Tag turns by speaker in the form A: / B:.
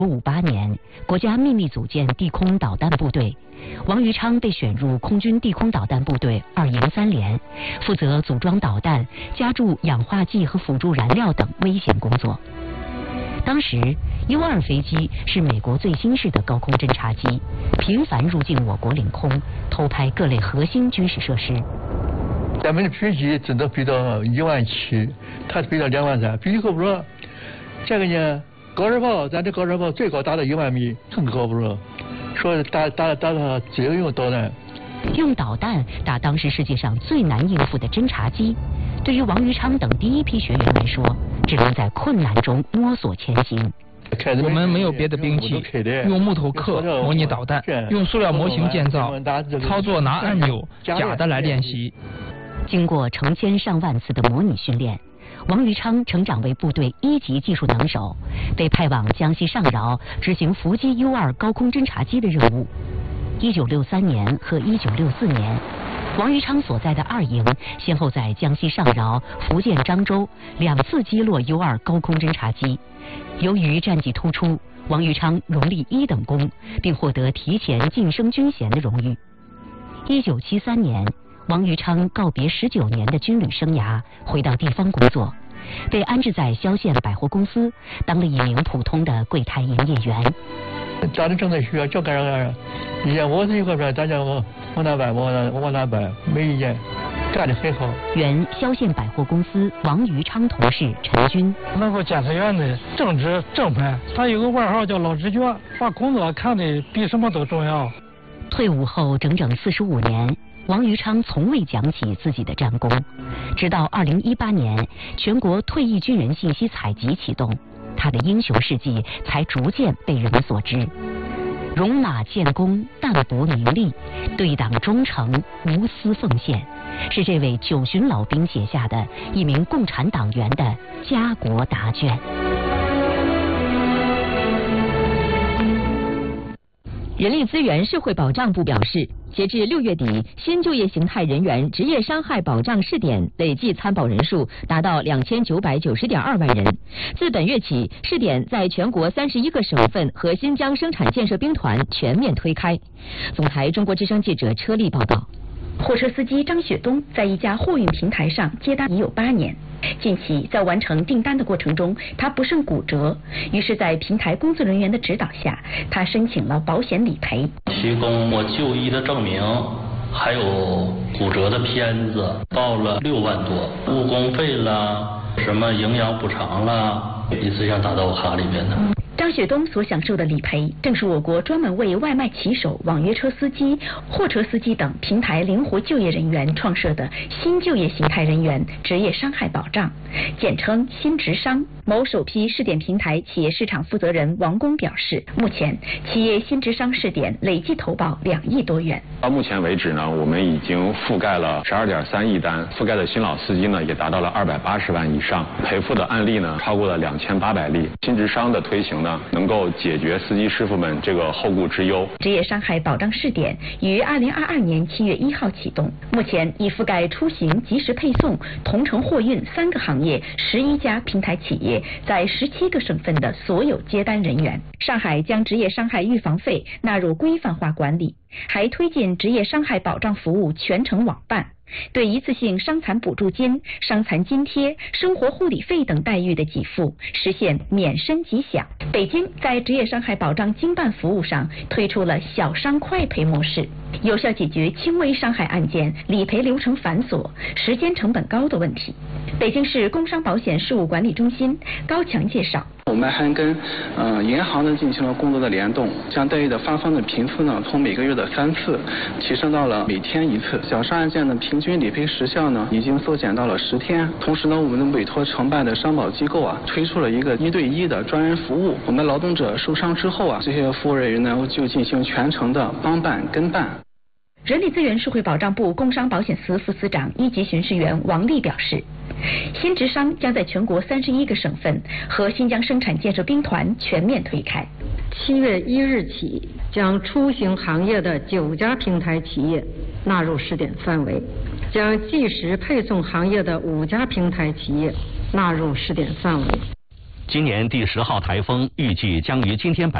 A: 1958年，国家秘密组建地空导弹部队，王于昌被选入空军地空导弹部队2营3连，负责组装导弹、加注氧化剂和辅助燃料等危险工作。当时 U-2 飞机是美国最新式的高空侦察机，频繁入境我国领空，偷拍各类核心军事设施。
B: 咱们的飞机只能飞到17000，它飞到23000，飞得够不着。这个呢，高射炮，咱这高射炮最高达到10000米，更高不着。说打只有用导弹。
A: 用导弹打当时世界上最难应付的侦察机，对于王于昌等第一批学员来说，只能在困难中摸索前行。
C: 我们没有别的兵器，用木头刻模拟导弹，用塑料模型建造，操作拿按钮假的来练习。
A: 经过成千上万次的模拟训练，王于昌成长为部队1级技术能手，被派往江西上饶执行伏击 U-2 高空侦察机的任务。1963年和1964年，王于昌所在的2营先后在江西上饶、福建漳州2次击落 U-2 高空侦察机。由于战绩突出，王于昌荣立1等功，并获得提前晋升军衔的荣誉。1973年，王于昌告别19年的军旅生涯，回到地方工作，被安置在萧县百货公司，当了一名普通的柜台营业员。
B: 咱这正在需要，就干啥？以前我是一个说，大家往哪摆，往哪摆，没意见，干得很好。
A: 原萧县百货公司王于昌同事陈军，
D: 那个检测员的正直正派，他有个外号叫老直觉，把工作看得比什么都重要。
A: 退伍后整整45年。王于昌从未讲起自己的战功，直到2018年，全国退役军人信息采集启动，他的英雄事迹才逐渐被人们所知。戎马建功，淡泊名利，对党忠诚，无私奉献，是这位9旬老兵写下的一名共产党员的家国答卷。
E: 人力资源社会保障部表示，截至6月底，新就业形态人员职业伤害保障试点累计参保人数达到2990.2万人。自本月起，试点在全国31个省份和新疆生产建设兵团全面推开。总台中国之声记者车丽报道。
F: 货车司机张雪东在一家货运平台上接单已有8年，近期在完成订单的过程中，他不慎骨折，于是，在平台工作人员的指导下，他申请了保险理赔，
G: 提供我就医的证明，还有骨折的片子，报了6万多，误工费啦，什么营养补偿啦，一次性打到我卡里边的。
F: 张雪东所享受的理赔，正是我国专门为外卖骑手、网约车司机、货车司机等平台灵活就业人员创设的新就业形态人员职业伤害保障，简称新职伤。某首批试点平台企业市场负责人王工表示，目前企业新职伤试点累计投保2亿多元。
H: 到目前为止呢，我们已经覆盖了12.3亿单，覆盖的新老司机呢也达到了280万以上，赔付的案例呢超过了2800例。新职伤的推行呢，能够解决司机师傅们这个后顾之忧。
F: 职业伤害保障试点于2022年7月1号启动，目前已覆盖出行、即时配送、同城货运3个行业11家平台企业，在17个省份的所有接单人员。上海将职业伤害预防费纳入规范化管理，还推进职业伤害保障服务全程网办。对一次性伤残补助金、伤残津贴、生活护理费等待遇的给付实现免申即享。北京在职业伤害保障经办服务上推出了小伤快赔模式，有效解决轻微伤害案件理赔流程繁琐、时间成本高的问题。北京市工伤保险事务管理中心高强介绍，
I: 我们还跟银行呢进行了工作的联动，将待遇的发放的频次呢从每个月的3次提升到了每天1次。小伤案件的平均理赔时效呢已经缩减到了10天。同时呢，我们的委托承办的商保机构推出了一个1对1的专人服务。我们劳动者受伤之后这些服务人员呢就进行全程的帮办跟办。
F: 人力资源社会保障部工伤保险司副司长1级巡视员王丽表示，新职伤将在全国31个省份和新疆生产建设兵团全面推开。
J: 7月1日起，将出行行业的9家平台企业纳入试点范围，将即时配送行业的5家平台企业纳入试点范围。
K: 今年第10号台风预计将于今天